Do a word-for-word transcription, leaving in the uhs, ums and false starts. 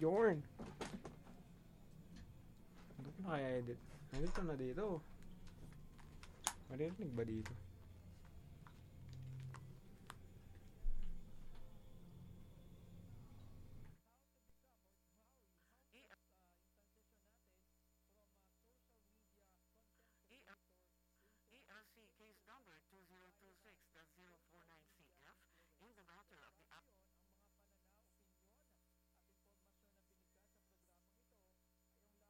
Yorn. Ano ko na kaya edit? Nandito na dito. Maririnig ba dito?